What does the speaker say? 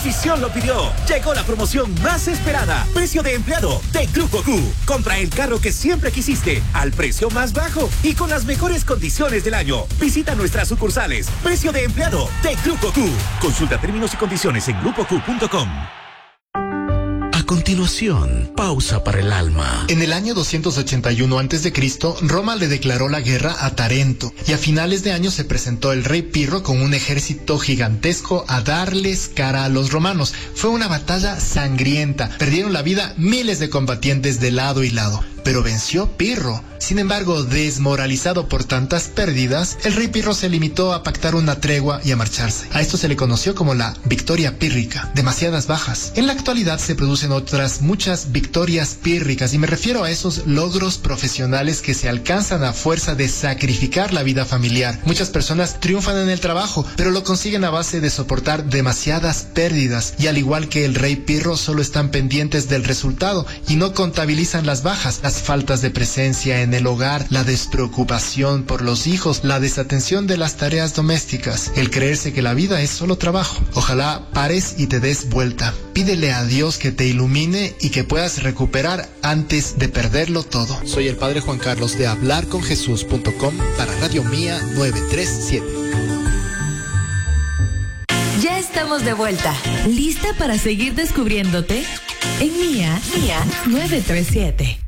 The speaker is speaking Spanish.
afición lo pidió. Llegó la promoción más esperada. Precio de empleado de Grupo Q. Compra el carro que siempre quisiste al precio más bajo y con las mejores condiciones del año. Visita nuestras sucursales. Precio de empleado de Grupo Q. Consulta términos y condiciones en grupoq.com. A continuación, pausa para el alma. En el año 281 a.C., Roma le declaró la guerra a Tarento y a finales de año se presentó el rey Pirro con un ejército gigantesco a darles cara a los romanos. Fue una batalla sangrienta. Perdieron la vida miles de combatientes de lado y lado, pero venció Pirro. Sin embargo, desmoralizado por tantas pérdidas, el rey Pirro se limitó a pactar una tregua y a marcharse. A esto se le conoció como la victoria pírrica, demasiadas bajas. En la actualidad se producen otras muchas victorias pírricas y me refiero a esos logros profesionales que se alcanzan a fuerza de sacrificar la vida familiar. Muchas personas triunfan en el trabajo, pero lo consiguen a base de soportar demasiadas pérdidas y al igual que el rey Pirro solo están pendientes del resultado y no contabilizan las bajas, las faltas de presencia en el hogar, la despreocupación por los hijos, la desatención de las tareas domésticas, el creerse que la vida es solo trabajo. Ojalá pares y te des vuelta. Pídele a Dios que te ilumine y que puedas recuperar antes de perderlo todo. Soy el Padre Juan Carlos de hablarconjesús.com para Radio Mía 937. Ya estamos de vuelta. ¿Lista para seguir descubriéndote? En Mía 937.